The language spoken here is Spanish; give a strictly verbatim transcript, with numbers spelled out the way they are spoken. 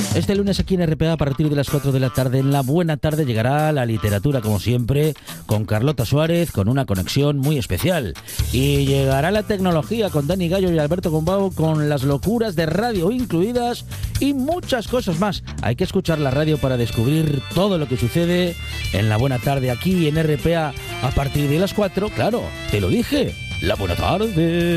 Este lunes aquí en R P A a partir de las cuatro de la tarde, en la buena tarde, llegará la literatura como siempre con Carlota Suárez, con una conexión muy especial. Y llegará la tecnología con Dani Gallo y Alberto Gombau, con las locuras de radio incluidas y muchas cosas más. Hay que escuchar la radio para descubrir todo lo que sucede en la buena tarde aquí en R P A a partir de las cuatro. Claro, te lo dije, la buena tarde.